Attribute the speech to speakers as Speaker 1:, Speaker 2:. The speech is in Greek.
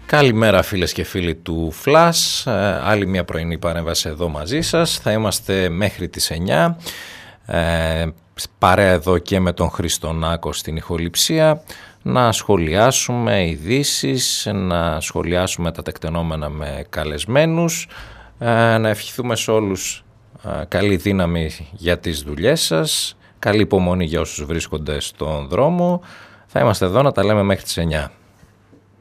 Speaker 1: Καλημέρα φίλες και φίλοι του Flash, άλλη μια πρωινή παρέμβαση εδώ μαζί σας. Θα είμαστε μέχρι τις 9, παρέα εδώ και με τον Χριστονάκο στην ηχοληψία, να σχολιάσουμε ειδήσεις, να σχολιάσουμε τα τεκτενόμενα με καλεσμένους, να ευχηθούμε σε όλους καλή δύναμη για τις δουλειές σας, καλή υπομονή για όσους βρίσκονται στον δρόμο. Θα είμαστε εδώ να τα λέμε μέχρι τις 9.